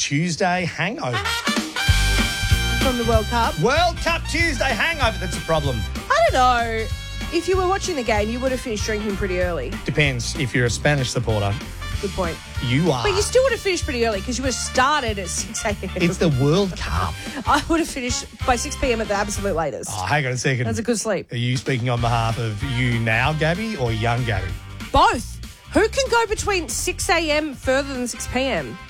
Tuesday hangover. From the World Cup. World Cup Tuesday hangover, that's a problem. I don't know. If you were watching the game, you would have finished drinking pretty early. Depends. If you're a Spanish supporter, Good point. you are. But you still would have finished pretty early because you would have started at 6 a.m. It's the World Cup. I would have finished by 6 p.m. at the absolute latest. Oh, hang on a second. That's a good sleep. Are you speaking on behalf of you now, Gabby, or young Gabby? Both. Who can go between 6 a.m. further than 6 p.m.?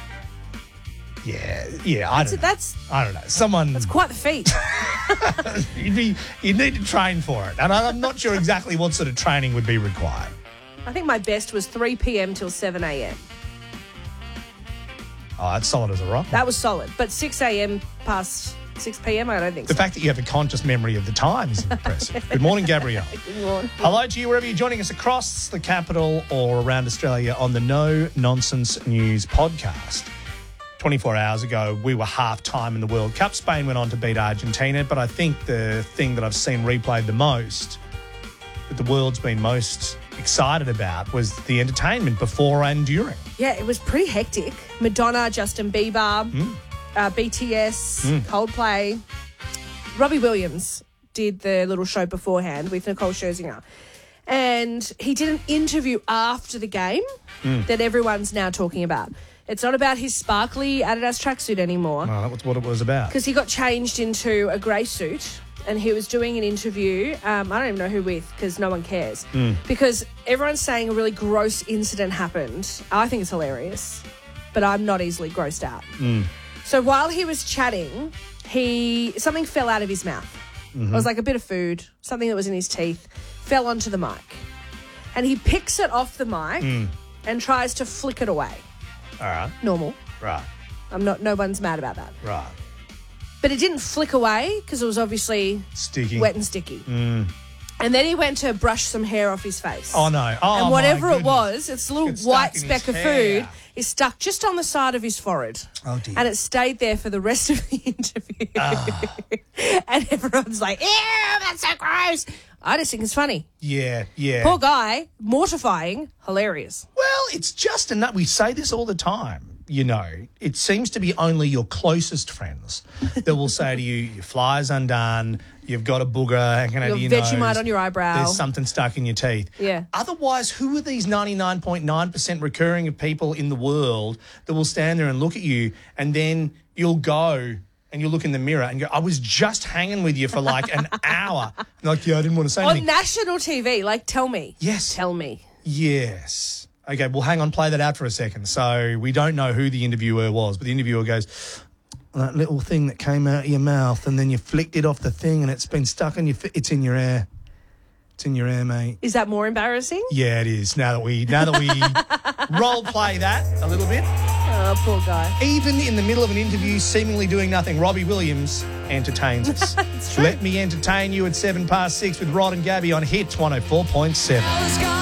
Yeah, I don't know. Someone... That's quite the feat. You'd need to train for it. And I'm not sure exactly what sort of training would be required. I think my best was 3 p.m. till 7 a.m. Oh, that's solid as a rock. That was solid. But 6 a.m. past 6 p.m., I don't think The so. fact that you have a conscious memory of the time is impressive. Good morning, Gabrielle. Good morning. Hello to you wherever you're joining us across the capital or around Australia on the No Nonsense News podcast. 24 hours ago, we were half-time in the World Cup. Spain went on to beat Argentina, but I think the thing that I've seen replayed the most, that the world's been most excited about, was the entertainment before and during. Yeah, it was pretty hectic. Madonna, Justin Bieber, BTS, Coldplay. Robbie Williams did the little show beforehand with Nicole Scherzinger. And he did an interview after the game that everyone's now talking about. It's not about his sparkly Adidas tracksuit anymore. Oh, that was what it was about. Because he got changed into a grey suit and he was doing an interview. I don't even know who with because no one cares. Because everyone's saying a really gross incident happened. I think it's hilarious, but I'm not easily grossed out. So while he was chatting, something fell out of his mouth. It was like a bit of food, something that was in his teeth, fell onto the mic. And he picks it off the mic and tries to flick it away. All right. Normal. Right. No one's mad about that. Right. But it didn't flick away because it was obviously Sticky. wet and sticky. And then he went to brush some hair off his face. Oh, no. Oh, and whatever my it was, it's a little It's stuck white in speck his of hair. food is stuck just on the side of his forehead. Oh, dear. And it stayed there for the rest of the interview. And everyone's like, ew, that's so gross. I just think it's funny. Yeah. Poor guy, mortifying, hilarious. Well, it's just enough. We say this all the time. You know, it seems to be only your closest friends that will say to you, your fly's undone, you've got a booger hanging out of your nose. Vegemite on your eyebrow. There's something stuck in your teeth. Yeah. Otherwise, who are these 99.9% recurring of people in the world that will stand there and look at you and then you'll go and you'll look in the mirror and go, I was just hanging with you for like an hour. And like, yeah, I didn't want to say On anything. national TV, like, tell me. Yes. Tell me. Yes. Okay, well, hang on, play that out for a second. So we don't know who the interviewer was, but the interviewer goes, that little thing that came out of your mouth and then you flicked it off the thing and it's been stuck in your it's in your hair. It's in your hair, mate. Is that more embarrassing? Yeah, it is. Now that we role play that a little bit. Oh, poor guy. Even in the middle of an interview, seemingly doing nothing, Robbie Williams entertains us. It's true. Let me entertain you at 6:07 with Rod and Gabby on Hits 104.7.